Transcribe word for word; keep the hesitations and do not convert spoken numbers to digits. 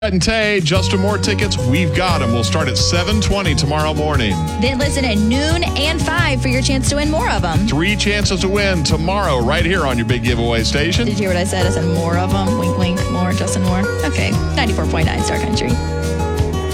And Tay, Justin Moore tickets, we've got them. We'll start at seven twenty tomorrow morning. Then listen at noon and five for your chance to win more of them. Three chances to win tomorrow right here on your big giveaway station. Did you hear what I said? I said more of them. Wink, wink, more. Justin Moore. Okay. ninety-four point nine Star Country.